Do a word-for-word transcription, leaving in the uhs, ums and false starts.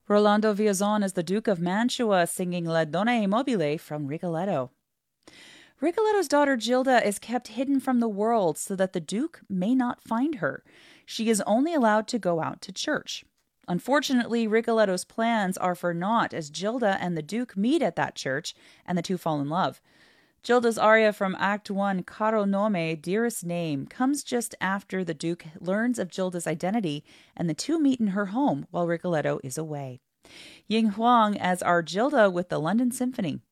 Rolando Villazon as the Duke of Mantua singing La Donna e Mobile from Rigoletto. Rigoletto's daughter Gilda is kept hidden from the world so that the Duke may not find her. She is only allowed to go out to church. Unfortunately, Rigoletto's plans are for naught as Gilda and the Duke meet at that church and the two fall in love. Gilda's aria from Act one, Caro Nome, Dearest Name, comes just after the Duke learns of Gilda's identity and the two meet in her home while Rigoletto is away. Ying Huang as our Gilda with the London Symphony.